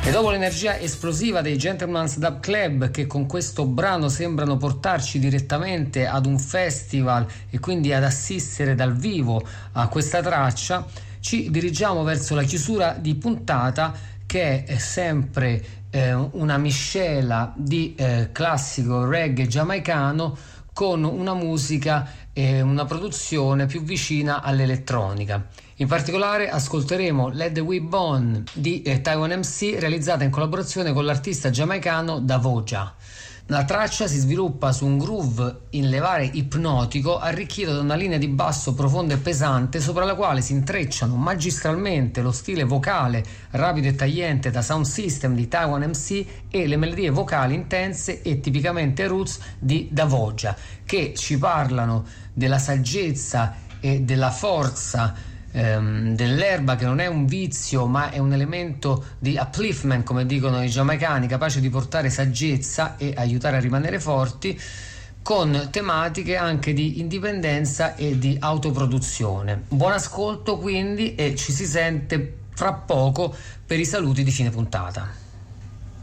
E dopo l'energia esplosiva dei Gentleman's Dub Club, che con questo brano sembrano portarci direttamente ad un festival e quindi ad assistere dal vivo a questa traccia, ci dirigiamo verso la chiusura di puntata, che è sempre una miscela di classico reggae giamaicano con una musica e una produzione più vicina all'elettronica. In particolare ascolteremo Let the Weed Burn di Taiwan MC, realizzata in collaborazione con l'artista giamaicano Davoja. La traccia si sviluppa su un groove in levare ipnotico arricchito da una linea di basso profonda e pesante, sopra la quale si intrecciano magistralmente lo stile vocale rapido e tagliente da Sound System di Taiwan MC e le melodie vocali intense e tipicamente roots di Davoja, che ci parlano della saggezza e della forza dell'erba, che non è un vizio ma è un elemento di upliftment, come dicono i giamaicani, capace di portare saggezza e aiutare a rimanere forti, con tematiche anche di indipendenza e di autoproduzione. Buon ascolto quindi, e ci si sente fra poco per i saluti di fine puntata.